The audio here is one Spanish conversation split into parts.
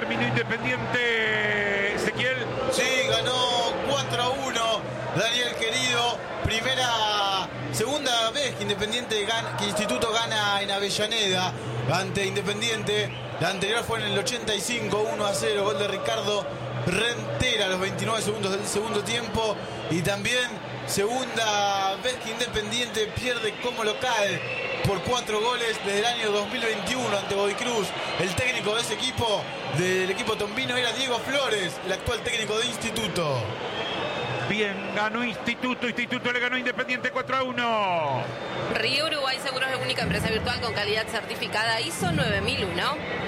terminó Independiente, Ezequiel. Sí, ganó 4-1 Daniel querido. Segunda vez que Instituto gana en Avellaneda ante Independiente. La anterior fue en el 85, 1-0, gol de Ricardo Rentera a los 29 segundos del segundo tiempo. Y también segunda vez que Independiente pierde como local por 4 goles desde el año 2021 ante Godoy Cruz. El técnico de ese equipo, del equipo tombino, era Diego Flores, el actual técnico de Instituto. Bien, ganó Instituto le ganó Independiente 4-1. Río Uruguay Seguros es la única empresa virtual con calidad certificada ISO 9001.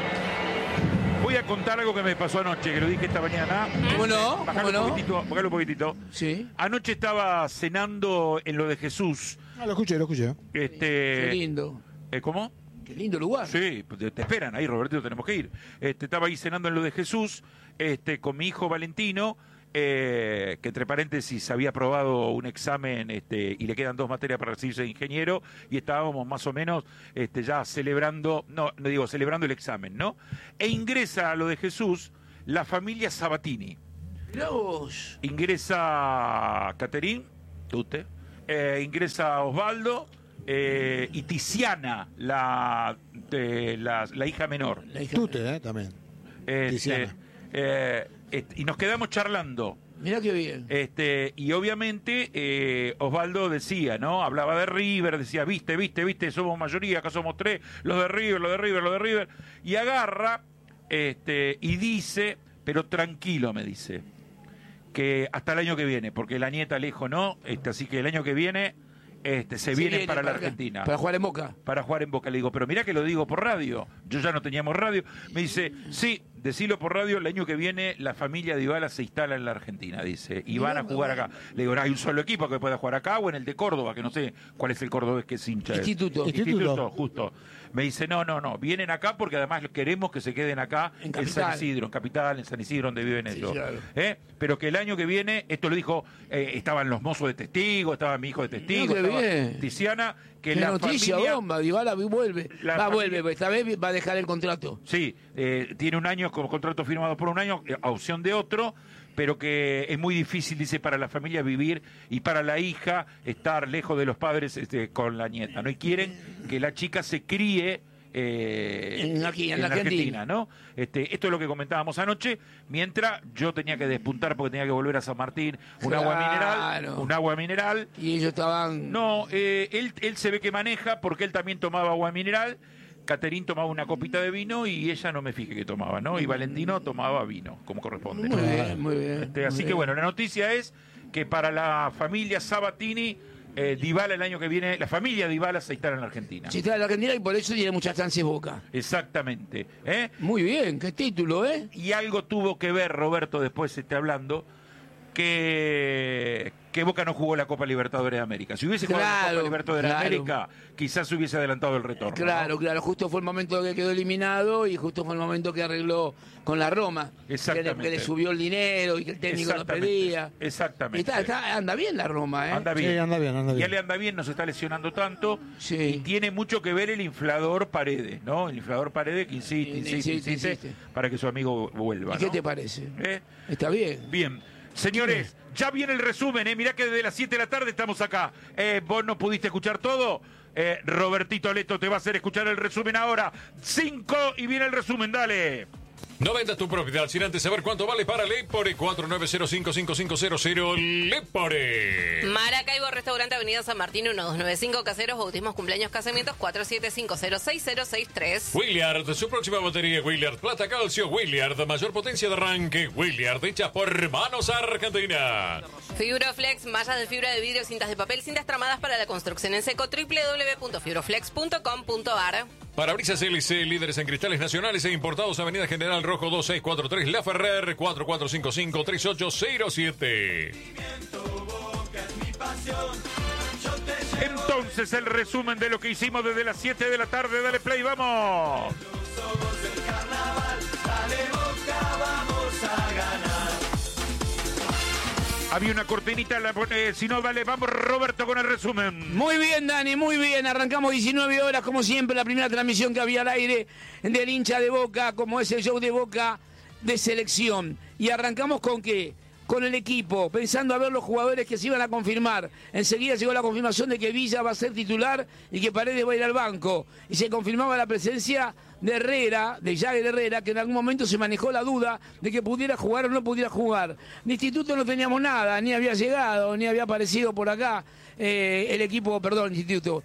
Voy a contar algo que me pasó anoche, que lo dije esta mañana. ¿Cómo no? Bajalo un poquitito. Sí. Anoche estaba cenando en lo de Jesús. Lo escuché. Qué lindo. ¿Cómo? Qué lindo lugar. Sí, te esperan ahí, Roberto, tenemos que ir. Estaba ahí cenando en lo de Jesús, con mi hijo Valentino, que entre paréntesis había aprobado un examen y le quedan 2 materias para recibirse de ingeniero, y estábamos más o menos ya celebrando el examen, ¿no? E ingresa a lo de Jesús la familia Sabatini. Mirá vos. Ingresa Caterín, Tute, ingresa Osvaldo, y Tiziana, la hija menor. Tute, también. Tiziana. Y nos quedamos charlando. Mirá qué bien. Y obviamente Osvaldo decía, ¿no? Hablaba de River, decía, viste, somos mayoría, acá somos 3, los de River. Y agarra, y dice, pero tranquilo, me dice, que hasta el año que viene, porque la nieta lejos no, así que el año que viene se viene para la Argentina. Para jugar en Boca. Para jugar en Boca. Le digo, pero mirá que lo digo por radio. Yo ya no teníamos radio. Me dice, sí, decilo por radio, el año que viene la familia Dybala se instala en la Argentina, dice, y van a jugar acá. Le digo, no hay un solo equipo que pueda jugar acá o en el de Córdoba, que no sé cuál es el cordobés que es hincha. Instituto, justo. Me dice, no, vienen acá porque además queremos que se queden acá en San Isidro, en Capital, en San Isidro, donde viven ellos. Claro. Pero que el año que viene, esto lo dijo, estaban los mozos de testigo, estaba mi hijo de testigo, No, bien. Tiziana, que qué la noticia, familia... bomba, Dybala vuelve. Vuelve, esta vez va a dejar el contrato. Sí, tiene un año como contrato firmado por un año, a opción de otro, pero que es muy difícil, dice, para la familia vivir y para la hija estar lejos de los padres con la nieta, ¿no? Y quieren que la chica se críe en la Argentina, ¿no? Esto es lo que comentábamos anoche, mientras yo tenía que despuntar porque tenía que volver a San Martín, un agua mineral. Y ellos estaban... No, él se ve que maneja porque él también tomaba agua mineral. Caterín tomaba una copita de vino y ella no me fijé que tomaba, ¿no? Y Valentino tomaba vino, como corresponde. Muy bien. Así que bueno, la noticia es que para la familia Sabatini, Dybala el año que viene, la familia Dybala se instala en la Argentina. Se instala en la Argentina y por eso tiene muchas chances Boca. Exactamente. Muy bien, qué título, ¿eh? Y algo tuvo que ver, Roberto, después hablando, que Boca no jugó la Copa Libertadores de América. Si hubiese jugado la Copa Libertadores de América, quizás se hubiese adelantado el retorno. Claro, justo fue el momento que quedó eliminado y justo fue el momento que arregló con la Roma. Exactamente. Que le subió el dinero y que el técnico lo pedía. Exactamente. Anda bien la Roma, ¿eh? Anda bien. Sí, anda bien. Ya le anda bien, no se está lesionando tanto. Sí. Y tiene mucho que ver el inflador Paredes, ¿no? El inflador Paredes que insiste para que su amigo vuelva. ¿Y qué te parece? Está bien. Bien. Señores, ya viene el resumen, mirá que desde las 7 de la tarde estamos acá. ¿Vos no pudiste escuchar todo? Robertito Leto te va a hacer escuchar el resumen ahora. 5 y viene el resumen, dale. No vendas tu propiedad sin antes saber cuánto vale para Lepore. 49055500 Lepore. Maracaibo, Restaurante Avenida San Martín, 1295, Caseros, bautismos, cumpleaños, casamientos, 47506063. Williard, su próxima batería Williard, plata calcio Williard, mayor potencia de arranque Williard, hecha por Manos Argentina. Fibroflex, mallas de fibra de vidrio, cintas de papel, cintas tramadas para la construcción en seco, www.fibroflex.com.ar. Parabrisas LC, líderes en cristales nacionales e importados, Avenida General Rojo 2643, La Ferrer, 4455-3807. Entonces el resumen de lo que hicimos desde las 7 de la tarde, dale play, vamos. Somos el carnaval, dale Boca, vamos a ganar. Había una cortinita, si no, dale, vamos Roberto con el resumen. Muy bien, Dani, muy bien. Arrancamos 19 horas, como siempre, la primera transmisión que había al aire del hincha de Boca, como es el show de Boca de selección. ¿Y arrancamos con qué? Con el equipo, pensando a ver los jugadores que se iban a confirmar. Enseguida llegó la confirmación de que Villa va a ser titular y que Paredes va a ir al banco. Y se confirmaba la presencia de Herrera, de Jagger Herrera, que en algún momento se manejó la duda de que pudiera jugar o no pudiera jugar. De Instituto no teníamos nada, ni había llegado, ni había aparecido por acá el equipo, perdón, Instituto,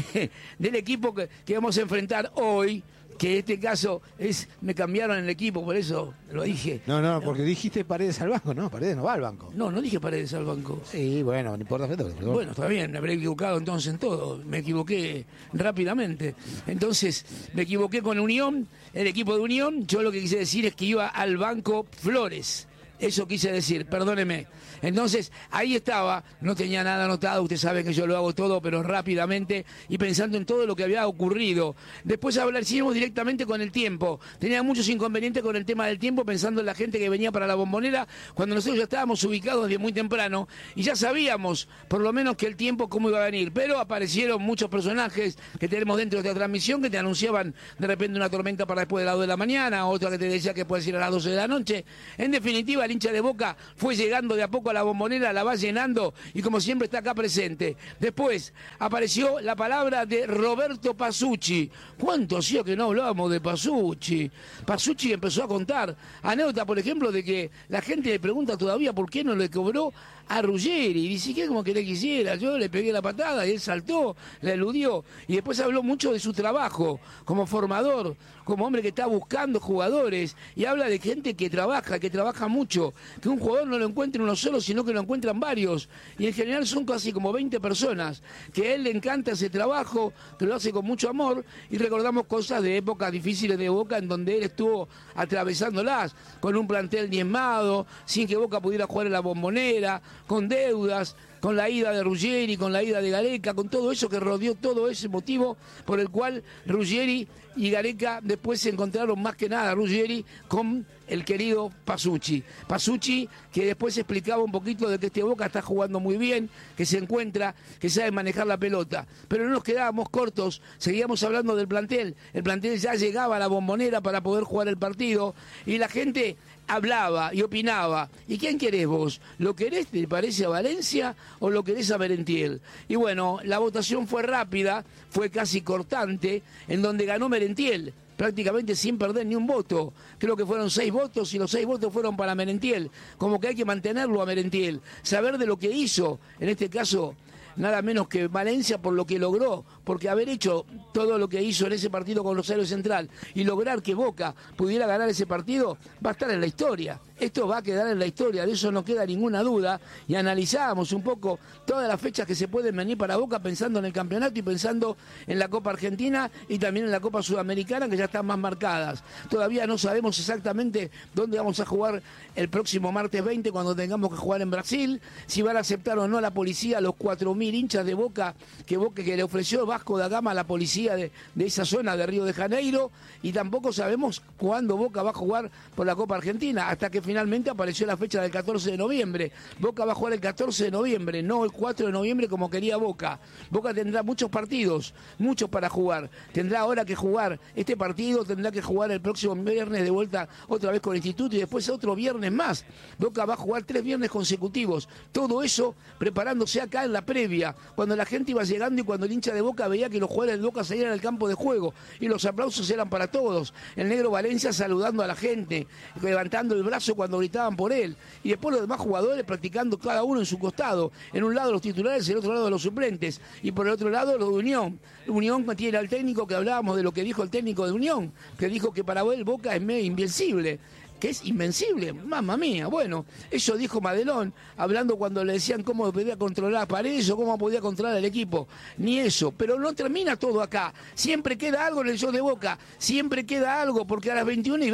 del equipo que vamos a enfrentar hoy. Que en este caso me cambiaron el equipo, por eso lo dije. No, porque dijiste Paredes al banco, no, Paredes no va al banco. No dije Paredes al banco. Sí, bueno, no importa. Perdón. Bueno, está bien, me habré equivocado entonces en todo, me equivoqué rápidamente. Entonces, me equivoqué con Unión, el equipo de Unión, yo lo que quise decir es que iba al banco Flores. Eso quise decir, perdóneme. Entonces, ahí estaba, no tenía nada anotado, usted sabe que yo lo hago todo, pero rápidamente y pensando en todo lo que había ocurrido. Después hicimos directamente con el tiempo. Tenía muchos inconvenientes con el tema del tiempo, pensando en la gente que venía para la Bombonera, cuando nosotros ya estábamos ubicados desde muy temprano y ya sabíamos, por lo menos, que el tiempo cómo iba a venir. Pero aparecieron muchos personajes que tenemos dentro de esta transmisión que te anunciaban de repente una tormenta para después de las 2 de la mañana, otra que te decía que puedes ir a las 12 de la noche. En definitiva, el hincha de Boca fue llegando de a poco a la Bombonera, la va llenando y como siempre está acá presente. Después apareció la palabra de Roberto Pasucci. ¿Cuánto hacía que no hablábamos de Pasucci? Pasucci empezó a contar anécdota, por ejemplo, de que la gente le pregunta todavía por qué no le cobró a Ruggeri, y dice que como que le quisiera, yo le pegué la patada y él saltó, la eludió, y después habló mucho de su trabajo como formador, como hombre que está buscando jugadores, y habla de gente que trabaja mucho, que un jugador no lo encuentra uno solo, sino que lo encuentran varios, y en general son casi como 20 personas, que a él le encanta ese trabajo, que lo hace con mucho amor, y recordamos cosas de épocas difíciles de Boca, en donde él estuvo atravesándolas, con un plantel diezmado, sin que Boca pudiera jugar en la Bombonera, con deudas, con la ida de Ruggeri, con la ida de Gareca, con todo eso que rodeó todo ese motivo por el cual Ruggeri y Gareca después se encontraron más que nada, Ruggeri con el querido Pasucci. Pasucci que después explicaba un poquito de que este Boca está jugando muy bien, que se encuentra, que sabe manejar la pelota. Pero no nos quedábamos cortos, seguíamos hablando del plantel. El plantel ya llegaba a la Bombonera para poder jugar el partido y la gente hablaba y opinaba. ¿Y quién querés vos? ¿Lo querés, te parece, a Valencia o lo querés a Merentiel? Y bueno, la votación fue rápida, fue casi cortante, en donde ganó Merentiel, prácticamente sin perder ni un voto. Creo que fueron 6 votos y los 6 votos fueron para Merentiel. Como que hay que mantenerlo a Merentiel, saber de lo que hizo, en este caso nada menos que Valencia, por lo que logró, porque haber hecho todo lo que hizo en ese partido con Rosario Central y lograr que Boca pudiera ganar ese partido, va a estar en la historia. Esto va a quedar en la historia, de eso no queda ninguna duda, y analizábamos un poco todas las fechas que se pueden venir para Boca, pensando en el campeonato y pensando en la Copa Argentina y también en la Copa Sudamericana, que ya están más marcadas. Todavía no sabemos exactamente dónde vamos a jugar el próximo martes 20, cuando tengamos que jugar en Brasil, si van a aceptar o no la policía los 4.000 hinchas de Boca que le ofreció Vasco da Gama a la policía de esa zona de Río de Janeiro, y tampoco sabemos cuándo Boca va a jugar por la Copa Argentina, hasta que finalmente apareció la fecha del 14 de noviembre. Boca va a jugar el 14 de noviembre, no el 4 de noviembre como quería Boca. Boca tendrá muchos partidos, muchos para jugar. Tendrá ahora que jugar este partido, tendrá que jugar el próximo viernes de vuelta otra vez con el Instituto y después otro viernes más. Boca va a jugar 3 viernes consecutivos. Todo eso preparándose acá en la previa, cuando la gente iba llegando y cuando el hincha de Boca veía que los jugadores de Boca salían al campo de juego y los aplausos eran para todos. El negro Valencia saludando a la gente, levantando el brazo cuando gritaban por él, y después los demás jugadores practicando cada uno en su costado, en un lado los titulares, en el otro lado los suplentes, y por el otro lado los de Unión. Unión tiene al técnico, que hablábamos de lo que dijo el técnico de Unión, que dijo que para él Boca es medio invencible, que es invencible, mamma mía. Bueno, eso dijo Madelón, hablando cuando le decían cómo podía controlar a Paredes o cómo podía controlar al equipo. Ni eso, pero no termina todo acá. Siempre queda algo en el show de Boca, siempre queda algo, porque a las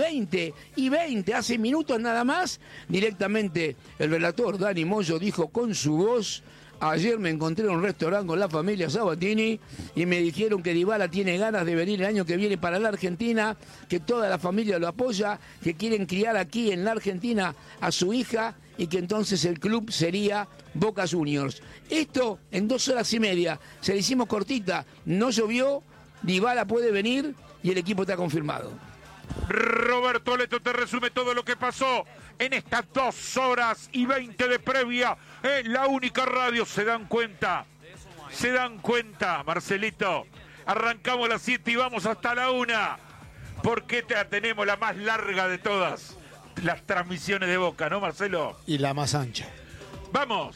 21:20, hace minutos nada más, directamente el relator Dani Moyo dijo con su voz: ayer me encontré en un restaurante con la familia Sabatini y me dijeron que Dybala tiene ganas de venir el año que viene para la Argentina, que toda la familia lo apoya, que quieren criar aquí en la Argentina a su hija y que entonces el club sería Boca Juniors. Esto en 2 horas y media. Se le hicimos cortita, no llovió, Dybala puede venir y el equipo está confirmado. Roberto Leto te resume todo lo que pasó en estas 2 horas y 20 de previa. La única radio, se dan cuenta, Marcelito. Arrancamos a las 7 y vamos hasta la 1. Porque tenemos la más larga de todas las transmisiones de Boca, ¿no, Marcelo? Y la más ancha. ¡Vamos!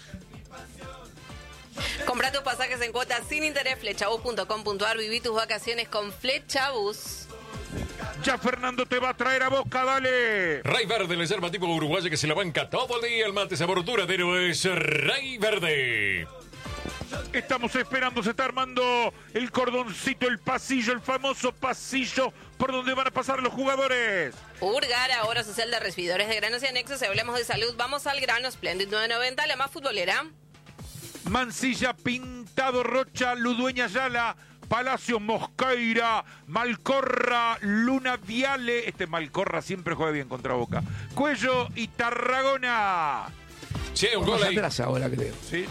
Compra tus pasajes en cuotas sin interés, flechabus.com.ar. Viví tus vacaciones con Flechabus. Ya Fernando te va a traer a Boca, dale. Ray Verde, la yerba tipo uruguaya que se la banca todo el día. El mate sabor duradero es Ray Verde. Estamos esperando, se está armando el cordoncito, el pasillo, el famoso pasillo por donde van a pasar los jugadores. Urgar, ahora social de recibidores de granos y anexos. Si hablamos de salud, vamos al grano. Splendid 990, la más futbolera. Mansilla, Pintado, Rocha, Ludueña, Yala, Palacio, Mosqueira, Malcorra, Luna, Viale. Malcorra siempre juega bien contra Boca. Cuello y Tarragona. Si hay un gol ahí. Atrás ahora, creo. ¿Sí?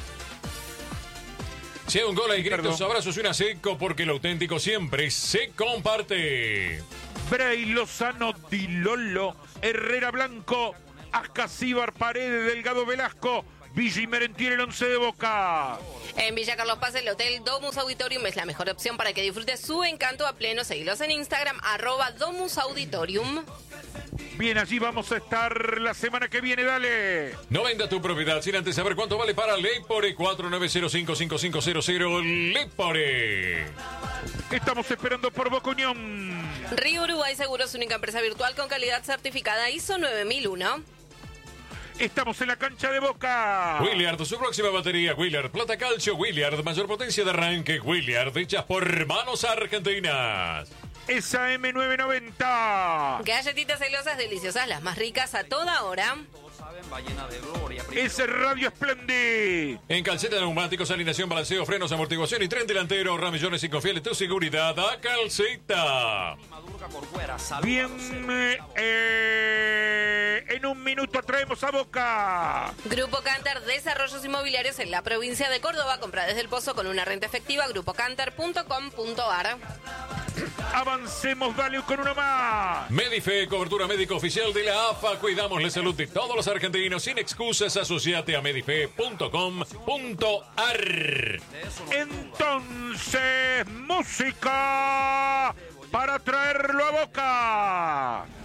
Si hay un gol ahí, gritos, Perdón. abrazos y una seco, porque lo auténtico siempre se comparte. Bray, Lozano, Di Lolo, Herrera, Blanco, Ascasíbar, Paredes, Delgado, Velasco, Villa y Merentiel, el 11 de Boca. En Villa Carlos Paz, el Hotel Domus Auditorium es la mejor opción para que disfrutes su encanto a pleno. Seguilos en Instagram, @Domus Auditorium. Bien, allí vamos a estar la semana que viene, dale. No venda tu propiedad sin antes saber cuánto vale para Lepore. 49055500 Lepore. Estamos esperando por Boca Unión. Río Uruguay Seguros, única empresa virtual con calidad certificada ISO 9001. Estamos en la cancha de Boca. Williard, su próxima batería. Williard, plata calcio. Williard, mayor potencia de arranque. Williard, hechas por manos argentinas. Esa M990. Galletitas celosas deliciosas, las más ricas a toda hora. Ese Radio Splendid. En calceta, neumáticos, alineación, balanceo, frenos, amortiguación y tren delantero. Ramillones y confiable tu seguridad a calceta. Bien, en un minuto traemos a Boca. Grupo Cantar, desarrollos inmobiliarios en la provincia de Córdoba. Compra desde el Pozo con una renta efectiva. grupocantar.com.ar. Avancemos, dale con uno más. Medife, cobertura médica oficial de la AFA. Cuidamos la salud de todos los argentinos. Sin excusas, asociate a medife.com.ar. Entonces, música para traerlo a Boca.